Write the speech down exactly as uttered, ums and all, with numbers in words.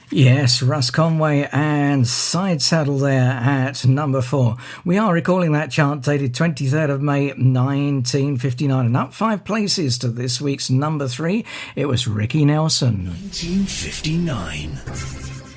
Yes, Russ Conway and Side Saddle there at number four. We are recalling that chart dated twenty-third of May nineteen fifty-nine, and up five places to this week's number three, it was Ricky Nelson. nineteen fifty-nine.